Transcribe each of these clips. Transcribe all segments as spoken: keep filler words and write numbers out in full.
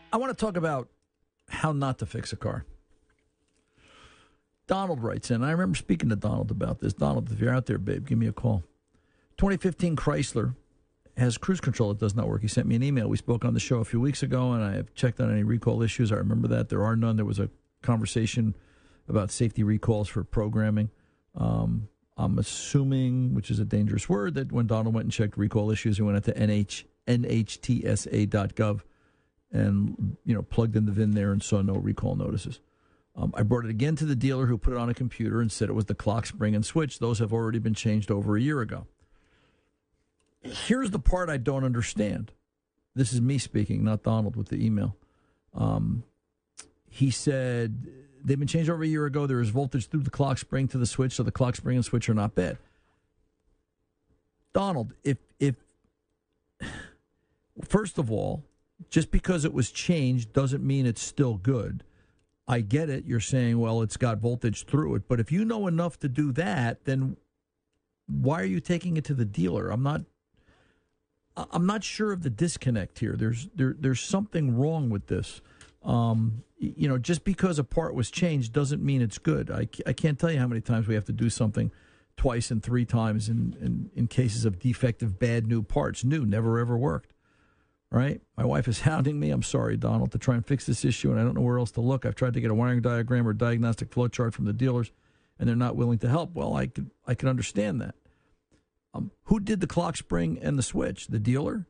I want to talk about how not to fix a car. Donald writes in. I remember speaking to Donald about this. Donald, if you're out there, babe, give me a call. twenty fifteen Chrysler has cruise control that does not work. He sent me an email. We spoke on the show a few weeks ago, and I have checked on any recall issues. I remember that. There are none. There was a conversation about safety recalls for programming. Um, I'm assuming, which is a dangerous word, that when Donald went and checked recall issues, he went into N H, N H T S A dot gov and, you know, plugged in the V I N there and saw no recall notices. Um, I brought it again to the dealer who put it on a computer and said it was the clock, spring, and switch. Those have already been changed over a year ago. Here's the part I don't understand. This is me speaking, not Donald with the email. Um, he said they've been changed over a year ago. There is voltage through the clock spring to the switch, so the clock, spring, and switch are not bad. Donald, if if first of all, just because it was changed doesn't mean it's still good. I get it. You're saying, well, it's got voltage through it. But if you know enough to do that, then why are you taking it to the dealer? I'm not I'm not sure of the disconnect here. There's there there's something wrong with this. Um, you know, just because a part was changed doesn't mean it's good. I, I can't tell you how many times we have to do something twice and three times in, in, in cases of defective, bad new parts. New, never, ever worked. Right? My wife is hounding me. I'm sorry, Donald, to try and fix this issue, and I don't know where else to look. I've tried to get a wiring diagram or diagnostic flow chart from the dealers, and they're not willing to help. Well, I could I can understand that. Um, who did the clock, spring, and the switch? The dealer?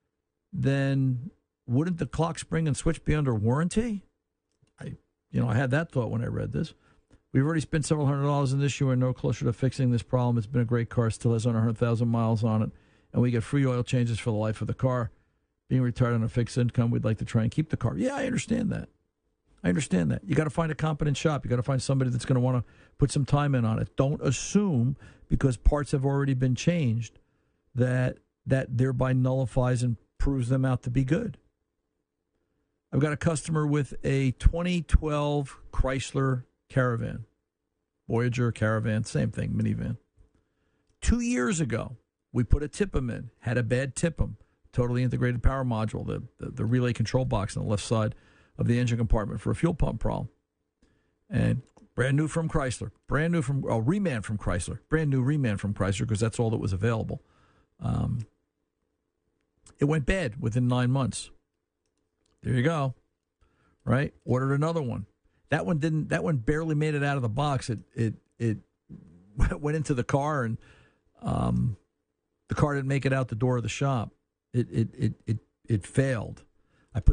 Then wouldn't the clock, spring, and switch be under warranty? I, you know, I had that thought when I read this. We've already spent several hundred dollars in this issue and no closer to fixing this problem. It's been a great car, still has under one hundred thousand miles on it, and we get free oil changes for the life of the car. Being retired on a fixed income, we'd like to try and keep the car. Yeah, I understand that. I understand that. You got to find a competent shop. You got to find somebody that's going to want to put some time in on it. Don't assume because parts have already been changed that that thereby nullifies and proves them out to be good. I've got a customer with a twenty twelve Chrysler Caravan, Voyager Caravan, same thing, minivan. Two years ago, we put a tip-em in, had a bad tip-em, totally integrated power module, the, the the relay control box on the left side of the engine compartment for a fuel pump problem. And brand new from Chrysler, brand new from, oh, reman from Chrysler, brand new reman from Chrysler because that's all that was available. Um, it went bad within nine months. There you go, right? Ordered another one. That one didn't, that one barely made it out of the box. It, it, it went into the car and um, the car didn't make it out the door of the shop. It, it, it, it, it failed.